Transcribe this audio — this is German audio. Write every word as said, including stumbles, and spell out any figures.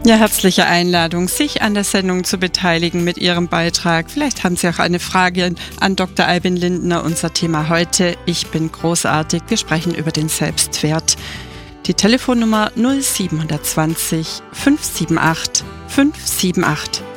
Ja, herzliche Einladung, sich an der Sendung zu beteiligen mit Ihrem Beitrag. Vielleicht haben Sie auch eine Frage an Doktor Albin Lindner. Unser Thema heute: Ich bin großartig. Wir sprechen über den Selbstwert. Die Telefonnummer null sieben zwei null fünf sieben acht fünf sieben acht.